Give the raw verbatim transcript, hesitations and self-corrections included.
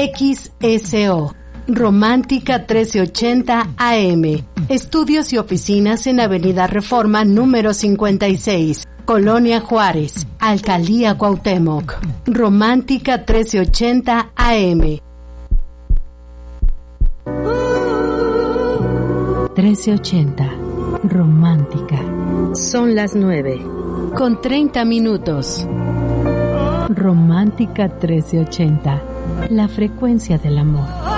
X S O, Romántica trece ochenta A M. Estudios y oficinas en Avenida Reforma número cincuenta y seis, Colonia Juárez, Alcaldía Cuauhtémoc. Romántica trece ochenta A M. trece ochenta, Romántica. Son las nueve, con treinta minutos. Romántica trece ochenta, la frecuencia del amor.